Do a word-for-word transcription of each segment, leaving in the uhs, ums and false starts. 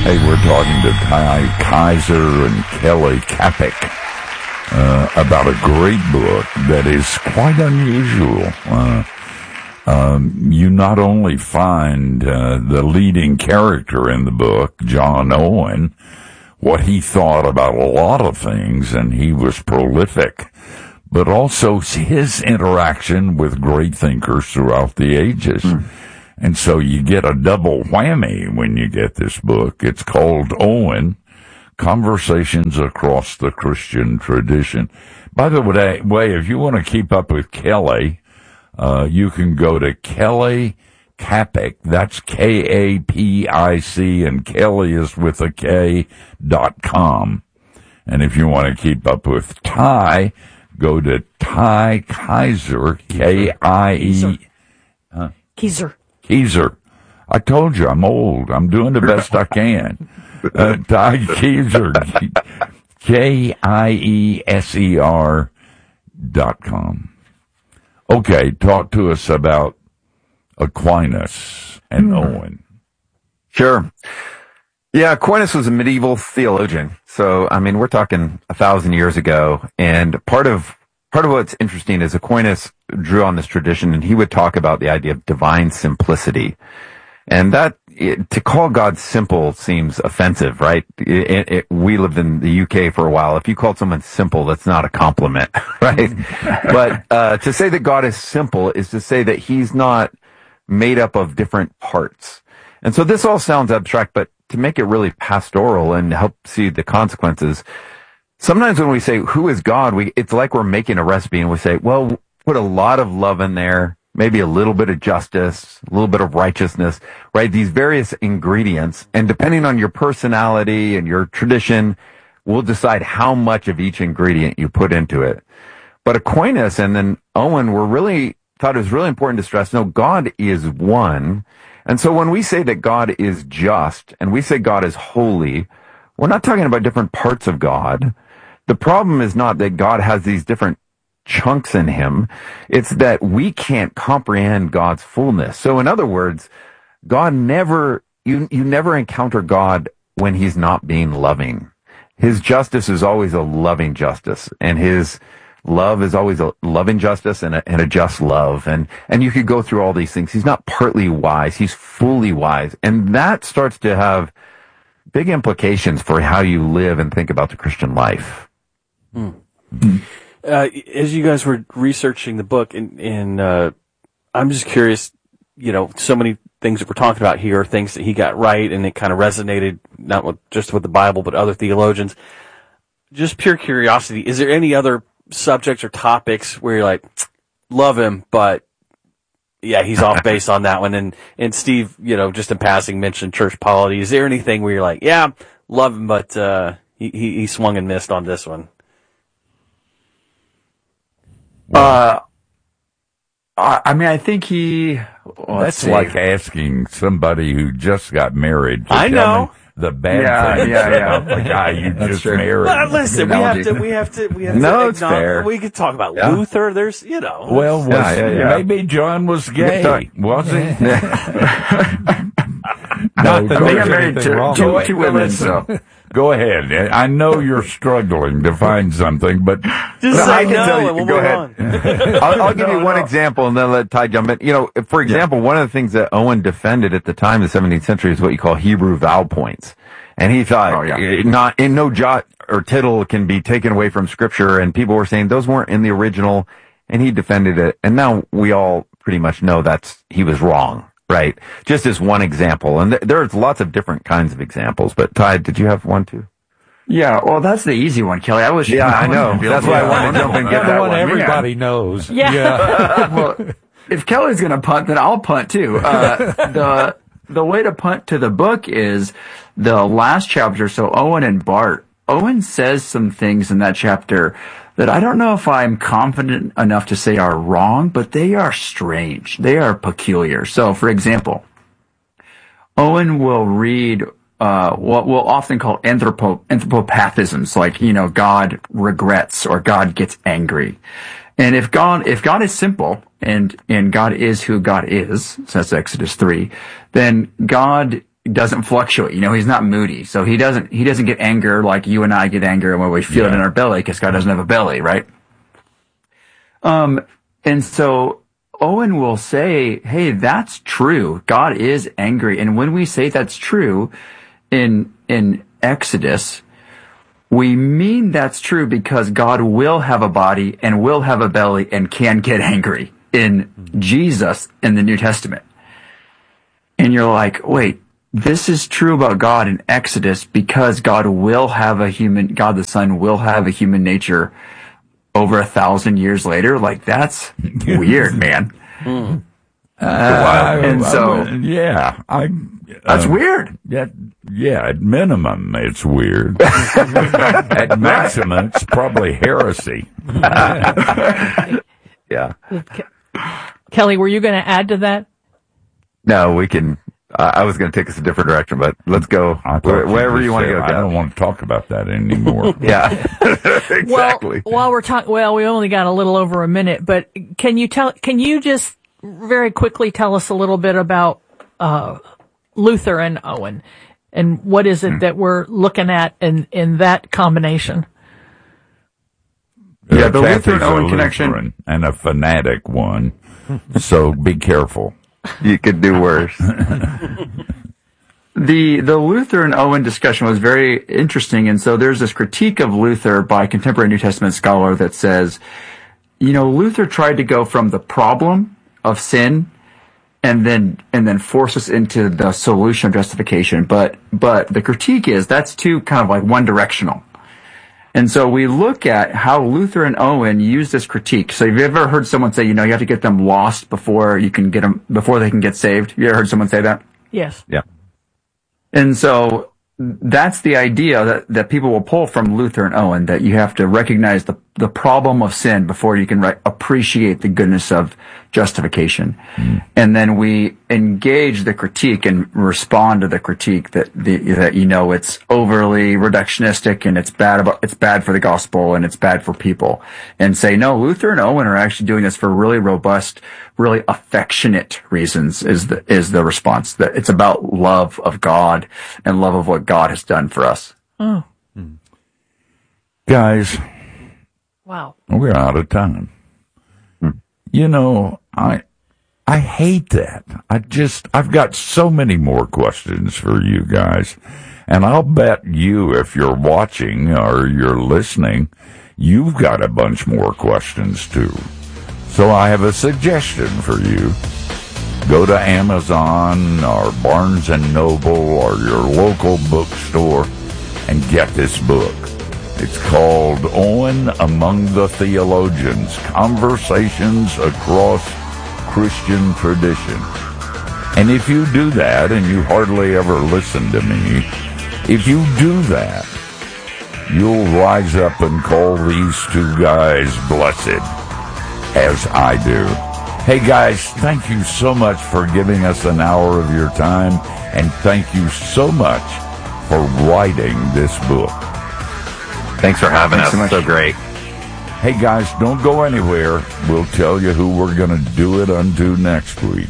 Hey, we're talking to Ty Kaiser and Kelly Kapic uh, about a great book that is quite unusual. Uh, um, you not only find uh, the leading character in the book, John Owen, what he thought about a lot of things, and he was prolific, but also his interaction with great thinkers throughout the ages. Mm. And so you get a double whammy when you get this book. It's called Owen, Conversations Across the Christian Tradition. By the way, way if you want to keep up with Kelly, uh, you can go to Kelly Kapic. That's K A P I C, and Kelly is with a K, dot com. And if you want to keep up with Ty, go to Ty Kaiser, K I E. Uh, Kaiser. Kaiser. I told you, I'm old. I'm doing the best I can. Uh, Ty Kaiser, K I E S E R dot com. Okay, talk to us about Aquinas and mm. Owen. Sure. Yeah, Aquinas was a medieval theologian. So, I mean, we're talking a thousand years ago. And part of Part of what's interesting is Aquinas drew on this tradition, and he would talk about the idea of divine simplicity. And that, it, to call God simple seems offensive, right? It, it, we lived in the U K for a while. If you called someone simple, that's not a compliment, right? But uh, to say that God is simple is to say that he's not made up of different parts. And so this all sounds abstract, but to make it really pastoral and help see the consequences, sometimes when we say, who is God, we, it's like we're making a recipe and we say, well, put a lot of love in there, maybe a little bit of justice, a little bit of righteousness, right? These various ingredients. And depending on your personality and your tradition, we'll decide how much of each ingredient you put into it. But Aquinas and then Owen were really, thought it was really important to stress, no, God is one. And so when we say that God is just and we say God is holy, we're not talking about different parts of God. The problem is not that God has these different chunks in him. It's that we can't comprehend God's fullness. So in other words, God never, you, you never encounter God when he's not being loving. His justice is always a loving justice, and his love is always a loving justice and a, and a just love. And, and you could go through all these things. He's not partly wise. He's fully wise. And that starts to have big implications for how you live and think about the Christian life. Hmm. Uh, as you guys were researching the book, and, and uh, I'm just curious, you know, so many things that we're talking about here are things that he got right, and it kind of resonated not with, just with the Bible, but other theologians. Just pure curiosity, is there any other subjects or topics where you're like, love him, but yeah, he's off base on that one? And, and Steve, you know, just in passing mentioned church polity. Is there anything where you're like, yeah, love him, but uh, he, he, he swung and missed on this one? Uh, I mean, I think he. Well, That's like asking somebody who just got married. To I tell know me the bad yeah, things yeah, yeah. about the guy you That's just true. married. Well, listen, we have to, we have to, we have no, to. it's fair. We could talk about yeah. Luther. There's, you know. Well, was, yeah, yeah, yeah. maybe John was gay, was he? Not no, that go they got ahead. married to Go two, ahead. two women, Listen. so. Go ahead. I know you're struggling to find something, but Just no, say I can no, tell you. and we'll Go move ahead. on. I'll, I'll give No, you one no. example and then let Ty jump in. You know, for example, yeah. one of the things that Owen defended at the time, the seventeenth century, is what you call Hebrew vowel points. And he thought, oh, yeah. not in no jot or tittle can be taken away from Scripture. And people were saying those weren't in the original, and he defended it. And now we all pretty much know that's he was wrong. Right. Just as one example. And th- there's lots of different kinds of examples. But Ty, did you have one too? Yeah, well, that's the easy one, Kelly. I was. Yeah, I know. That's why I wanted to jump in and get Yeah, that the one one. everybody Yeah. knows. Yeah. Yeah. Well, if Kelly's going to punt, then I'll punt too. Uh, the the way to punt to the book is the last chapter. So Owen and Bart. Owen says some things in that chapter that I don't know if I'm confident enough to say are wrong, but they are strange. They are peculiar. So, for example, Owen will read uh what we'll often call anthropo anthropopathisms, like, you know, God regrets or God gets angry. And if God if God is simple and and God is who God is, so that's Exodus three, then God doesn't fluctuate. You know, he's not moody. So he doesn't, he doesn't get anger like you and I get anger when we feel yeah. it in our belly, because God doesn't have a belly, right? Um, and so Owen will say, hey, that's true. God is angry. And when we say that's true in, in Exodus, we mean that's true because God will have a body and will have a belly and can get angry in Jesus in the New Testament. And you're like, wait, this is true about God in Exodus because God will have a human, God the Son will have a human nature over a thousand years later? Like, that's weird, man. Mm. Uh, and so, I, yeah, I, that's um, weird. Yeah, yeah, at minimum, it's weird. At maximum, it's probably heresy. Yeah. Kelly, were you going to add to that? No, we can. Uh, I was going to take us a different direction, but let's go where, wherever you, you want to go. I don't want to talk about that anymore. Yeah, exactly. Well, while we're talking, well, we only got a little over a minute, but can you tell? Can you just very quickly tell us a little bit about uh, Luther and Owen, and what is it hmm. that we're looking at in in that combination? Yeah, the Luther and Owen connection, and a fanatic one. So be careful. You could do worse. The the Luther and Owen discussion was very interesting, and so there's this critique of Luther by a contemporary New Testament scholar that says, you know, Luther tried to go from the problem of sin and then and then force us into the solution of justification, but but the critique is that's too kind of like one directional. And so we look at how Luther and Owen use this critique. So have you ever heard someone say, you know, you have to get them lost before you can get them, before they can get saved? You ever heard someone say that? Yes. Yeah. And so that's the idea that, that people will pull from Luther and Owen, that you have to recognize the, the problem of sin before you can re- appreciate the goodness of justification. Mm. And then we engage the critique and respond to the critique that the, that, you know, it's overly reductionistic and it's bad about, it's bad for the gospel and it's bad for people, and say, no, Luther and Owen are actually doing this for really robust, really affectionate reasons is the, is the response. That it's about love of God and love of what God has done for us. Oh. Mm. Guys. Wow. We're out of time. You know, I, I hate that. I just, I've got so many more questions for you guys. And I'll bet you, if you're watching or you're listening, you've got a bunch more questions too. So I have a suggestion for you. Go to Amazon or Barnes and Noble or your local bookstore and get this book. It's called Owen Among the Theologians, Conversations Across Christian Tradition. And if you do that, and you hardly ever listen to me, if you do that, you'll rise up and call these two guys blessed, as I do. Hey guys, thank you so much for giving us an hour of your time, and thank you so much for writing this book. Thanks for having Thanks us. So, much. So great. Hey, guys, don't go anywhere. We'll tell you who we're going to do it unto next week.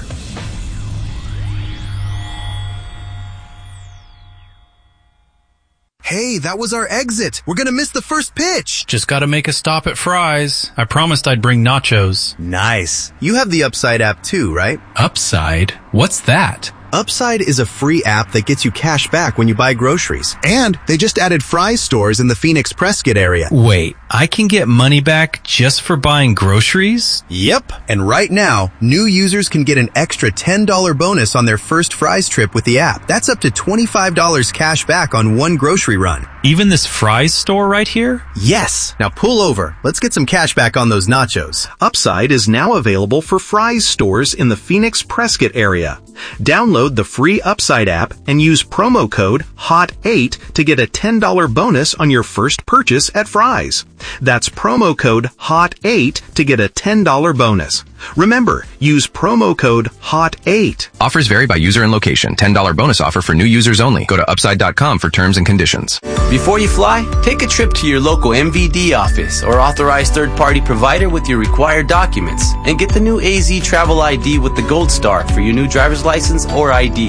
Hey, that was our exit. We're going to miss the first pitch. Just got to make a stop at Fry's. I promised I'd bring nachos. Nice. You have the Upside app too, right? Upside? What's that? Upside is a free app that gets you cash back when you buy groceries. And they just added Fry's stores in the Phoenix Prescott area. Wait, I can get money back just for buying groceries? Yep. And right now, new users can get an extra ten dollars bonus on their first Fry's trip with the app. That's up to twenty-five dollars cash back on one grocery run. Even this Fry's store right here? Yes. Now pull over. Let's get some cash back on those nachos. Upside is now available for Fry's stores in the Phoenix Prescott area. Download the free Upside app and use promo code H O T eight to get a ten dollars bonus on your first purchase at Fry's. That's promo code H O T eight to get a ten dollars bonus. Remember, use promo code H O T eight. Offers vary by user and location. ten dollars bonus offer for new users only. Go to upside dot com for terms and conditions. Before you fly, take a trip to your local M V D office or authorized third-party provider with your required documents and get the new A Z Travel I D with the Gold Star for your new driver's license or I D.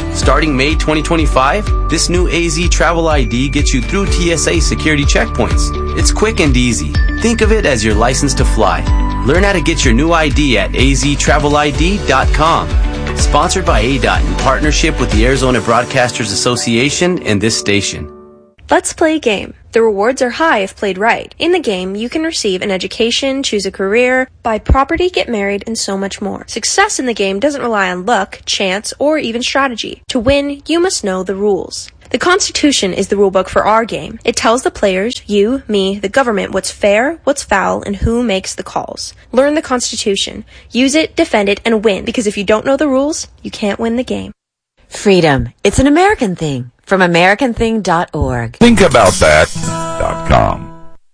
Starting May twenty twenty-five, this new A Z Travel I D gets you through T S A security checkpoints. It's quick and easy. Think of it as your license to fly. Learn how to get your new I D at A Z travel I D dot com. Sponsored by A D O T in partnership with the Arizona Broadcasters Association and this station. Let's play a game. The rewards are high if played right. In the game, you can receive an education, choose a career, buy property, get married, and so much more. Success in the game doesn't rely on luck, chance, or even strategy. To win, you must know the rules. The Constitution is the rulebook for our game. It tells the players, you, me, the government, what's fair, what's foul, and who makes the calls. Learn the Constitution. Use it, defend it, and win, because if you don't know the rules, you can't win the game. Freedom. It's an American thing. From American Thing dot org. Think about that dot com.